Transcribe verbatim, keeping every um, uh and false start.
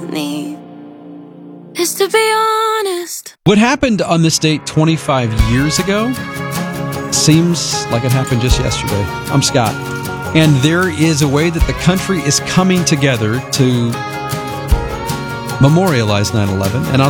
need is to be honest. What happened on this date twenty-five years ago seems like it happened just yesterday. I'm Scott, and there is a way that the country is coming together to memorialize nine eleven, and I'll